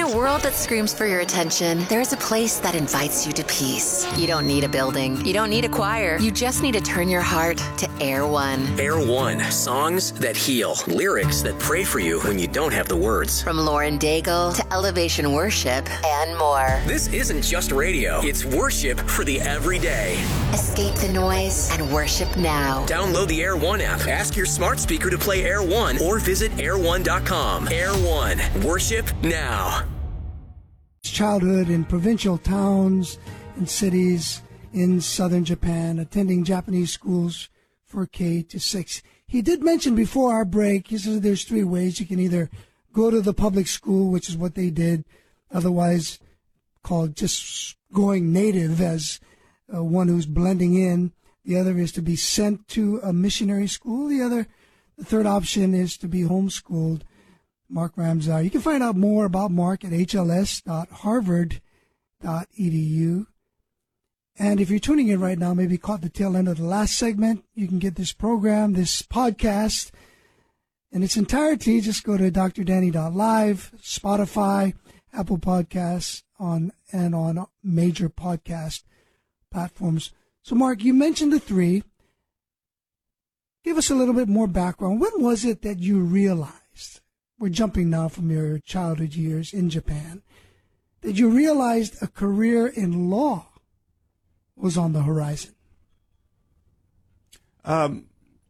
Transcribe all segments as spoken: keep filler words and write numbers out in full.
a world that screams for your attention, there's a place that invites you to peace. You don't need a building. You don't need a choir. You just need to turn your heart to Air One. Air One. Songs that heal. Lyrics that pray for you when you don't have the words. From Lauren Daigle to Elevation Worship and more. This isn't just radio. It's worship for the everyday. Escape the noise and worship now. Download the Air One app. Ask your smart speaker to play Air One or visit air one dot com. Air One. Worship now. Childhood in provincial towns and cities in southern Japan, attending Japanese schools for K to six. He did mention before our break, he says there's three ways. You can either go to the public school, which is what they did, otherwise called just going native as uh, one who's blending in. The other is to be sent to a missionary school. The other, the third option is to be homeschooled. Mark Ramsar. You can find out more about Mark at h l s dot harvard dot e d u. And if you're tuning in right now, maybe caught the tail end of the last segment, you can get this program, this podcast, in its entirety. Just go to d r danny dot live, Spotify, Apple Podcasts, on and on major podcast platforms. So, Mark, you mentioned the three. Give us a little bit more background. When was it that you realized, we're jumping now from your childhood years in Japan, that you realized a career in law was on the horizon? Um,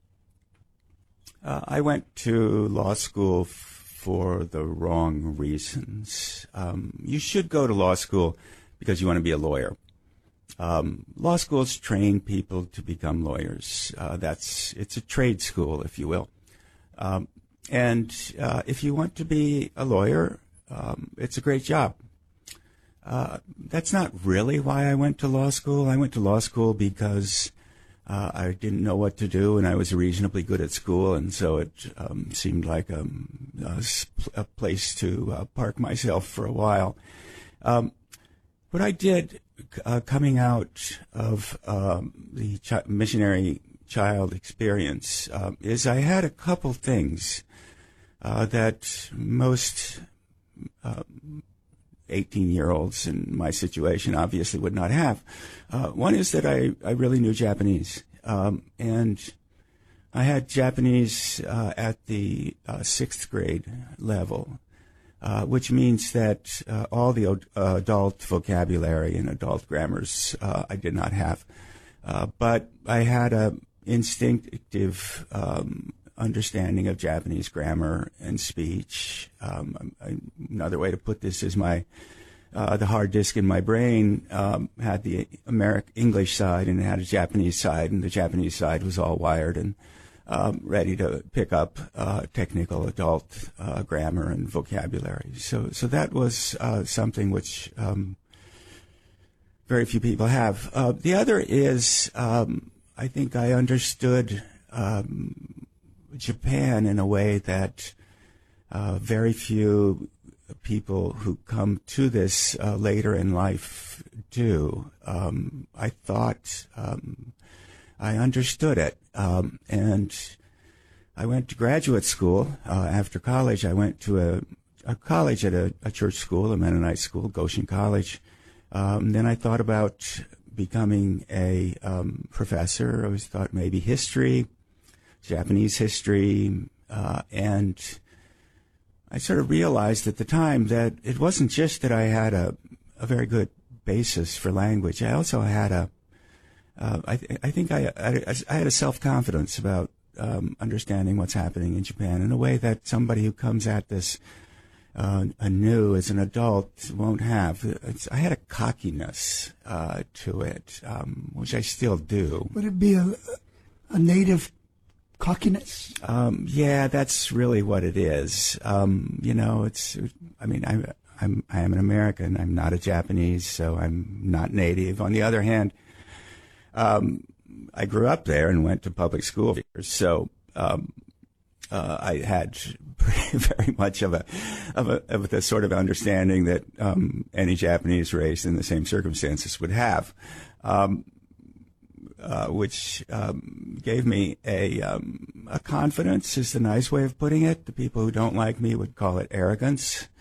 uh, I went to law school f- for the wrong reasons. Um, you should go to law school because you want to be a lawyer. Um, law schools train people to become lawyers. Uh, that's it's a trade school, if you will. Um, and uh, if you want to be a lawyer, um, it's a great job. Uh, that's not really why I went to law school. I went to law school because uh, I didn't know what to do, and I was reasonably good at school, and so it um, seemed like a, a, a place to uh, park myself for a while. Um, what I did uh, coming out of um, the ch- missionary child experience uh, is I had a couple things uh, that most uh, eighteen-year-olds in my situation obviously would not have. Uh, one is that I, I really knew Japanese, um, and I had Japanese uh, at the uh, sixth grade level, uh, which means that uh, all the uh, adult vocabulary and adult grammars uh, I did not have. Uh, but I had a instinctive um, understanding of Japanese grammar and speech. Um, another way to put this is my uh, the hard disk in my brain um, had the American English side and it had a Japanese side, and the Japanese side was all wired and um, ready to pick up uh, technical adult uh, grammar and vocabulary. So, so that was uh, something which um, very few people have. Uh, the other is um, I think I understood Um, Japan in a way that uh, very few people who come to this uh, later in life do. Um, I thought um, I understood it, um, and I went to graduate school. Uh, after college, I went to a, a college at a, a church school, a Mennonite school, Goshen College. Um, then I thought about becoming a um, professor. I always thought maybe history, Japanese history, uh, and I sort of realized at the time that it wasn't just that I had a, a very good basis for language. I also had a, uh, I, th- I think I, I, I had a self-confidence about um, understanding what's happening in Japan in a way that somebody who comes at this uh, anew as an adult won't have. It's, I had a cockiness uh, to it, um, which I still do. Would it be a, a native cockiness? Um, yeah, that's really what it is. Um, you know, it's, I mean, I'm, I'm, I am an American. I'm not a Japanese, so I'm not native. On the other hand, um, I grew up there and went to public school. So, um, uh, I had very much of a, of a, of the sort of understanding that, um, any Japanese raised in the same circumstances would have. Um, Uh, which um, gave me a um, a confidence is the nice way of putting it. The people who don't like me would call it arrogance.